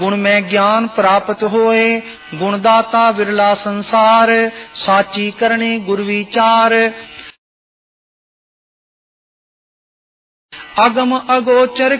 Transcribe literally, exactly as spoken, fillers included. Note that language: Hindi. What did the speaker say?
गुण में ज्ञान प्राप्त होए, गुणदाता विरला संसार, साची करने गुर विचार। अगम अगोचर